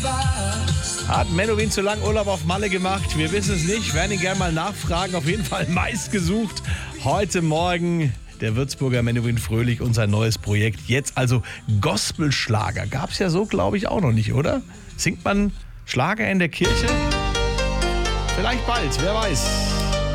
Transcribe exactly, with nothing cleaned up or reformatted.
Hat Menowin zu lang Urlaub auf Malle gemacht? Wir wissen es nicht, werden ihn gerne mal nachfragen. Auf jeden Fall meistgesucht heute Morgen der Würzburger Menowin Fröhlich und sein neues Projekt. Jetzt also Gospelschlager. Gab es ja so, glaube ich, auch noch nicht, oder? Singt man Schlager in der Kirche? Vielleicht bald, wer weiß.